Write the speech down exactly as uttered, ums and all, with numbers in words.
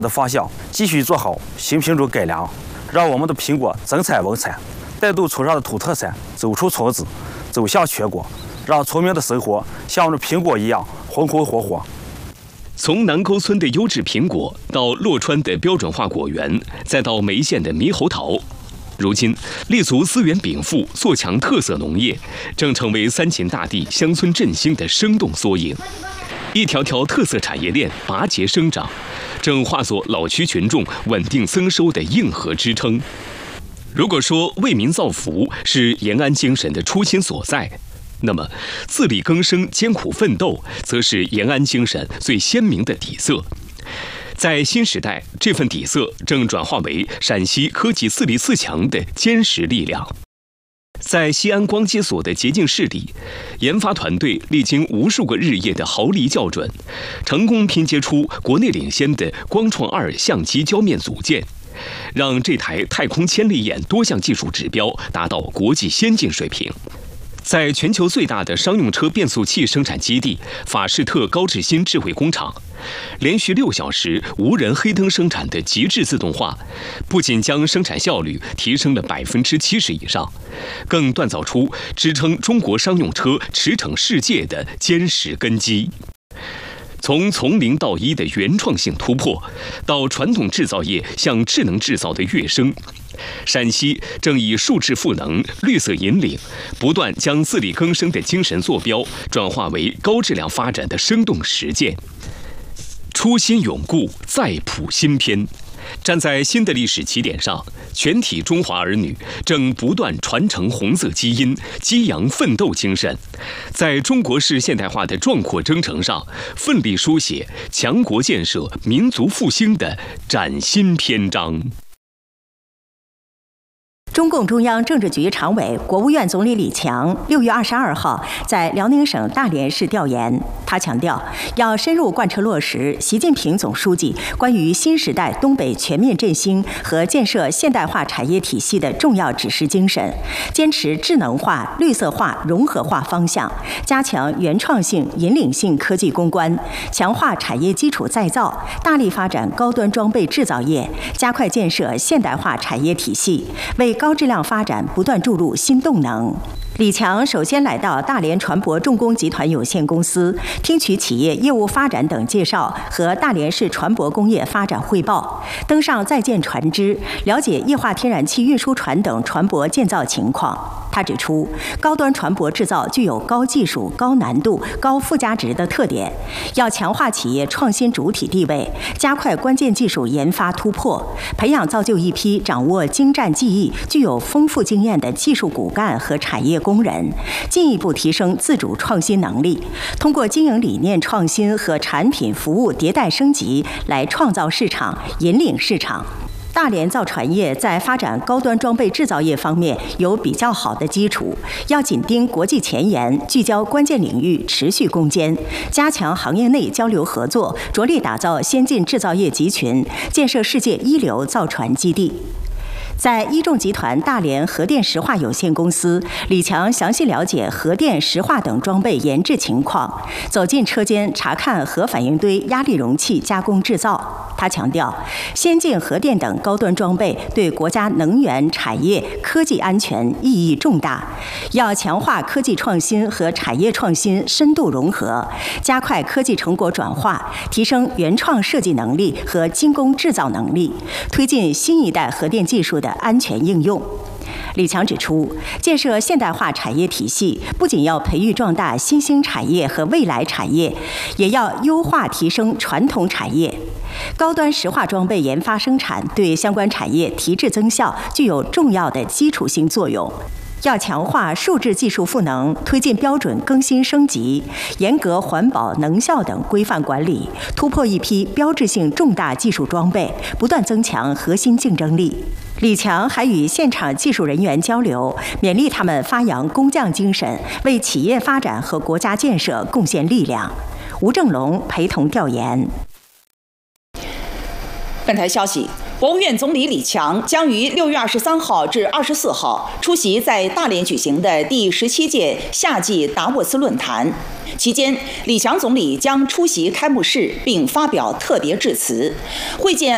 的方向继续做好新品种改良，让我们的苹果增产稳产，带动村上的土特产走出村子，走向全国，让村民的生活像这苹果一样红红火火。 从南沟村的优质苹果，到洛川的标准化果园，再到梅县的猕猴桃，如今立足资源禀赋，做强特色农业，正成为三秦大地乡村振兴的生动缩影。一条条特色产业链拔节生长，正化作老区群众稳定增收的硬核支撑。如果说为民造福是延安精神的初心所在，那么自力更生、艰苦奋斗，则是延安精神最鲜明的底色。在新时代，这份底色正转化为陕西科技自立自强的坚实力量。在西安光机所的洁净室里，研发团队历经无数个日夜的毫厘校准，成功拼接出国内领先的光创二相机胶面组件，让这台太空千里眼多项技术指标达到国际先进水平。在全球最大的商用车变速器生产基地法士特高志新智慧工厂，连续六小时无人黑灯生产的极致自动化，不仅将生产效率提升了百分之七十以上，更锻造出支撑中国商用车驰骋世界的坚实根基。从从零到一的原创性突破，到传统制造业向智能制造的跃升，陕西正以数质赋能、绿色引领，不断将自力更生的精神坐标转化为高质量发展的生动实践。初心永固，再谱新篇。站在新的历史起点上，全体中华儿女正不断传承红色基因，激扬奋斗精神，在中国式现代化的壮阔征程上，奋力书写强国建设、民族复兴的崭新篇章。 中共中央政治局常委、国务院总理李强六月二十二号在辽宁省大连市调研，他强调要深入贯彻落实习近平总书记关于新时代东北全面振兴和建设现代化产业体系的重要指示精神，坚持智能化、绿色化、融合化方向，加强原创性、引领性科技攻关，强化产业基础再造，大力发展高端装备制造业，加快建设现代化产业体系，为高质量发展不断注入新动能。李强首先来到大连船舶重工集团有限公司，听取企业业务发展等介绍和大连市船舶工业发展汇报，登上在建船只，了解液化天然气运输船等船舶建造情况。他指出，高端船舶制造具有高技术、高难度、高附加值的特点，要强化企业创新主体地位，加快关键技术研发突破，培养造就一批掌握精湛技艺、具有丰富经验的技术骨干和产业工人，进一步提升自主创新能力，通过经营理念创新和产品服务迭代升级来创造市场、引领市场。大连造船业在发展高端装备制造业方面有比较好的基础，要紧盯国际前沿，聚焦关键领域，持续攻坚，加强行业内交流合作，着力打造先进制造业集群，建设世界一流造船基地。在一众集团大连核电石化有限公司，李强详细了解核电、石化等装备研制情况，走进车间查看核反应堆压力容器加工制造。他强调，先进核电等高端装备对国家能源产业、科技安全意义重大，要强化科技创新和产业创新深度融合，加快科技成果转化，提升原创设计能力和精工制造能力，推进新一代核电技术的安全应用。李强指出，建设现代化产业体系不仅要培育壮大新兴产业和未来产业，也要优化提升传统产业。高端石化装备研发生产对相关产业提质增效具有重要的基础性作用。要强化数质技术赋能，推进标准更新升级，严格环保、能效等规范管理，突破一批标志性重大技术装备，不断增强核心竞争力。李强还与现场技术人员交流，勉励他们发扬工匠精神，为企业发展和国家建设贡献力量。吴正龙陪同调研。 本台消息，国务院总理李强将于六月二十三号至二十四号出席在大连举行的第十七届夏季达沃斯论坛。期间，李强总理将出席开幕式并发表特别致辞，会见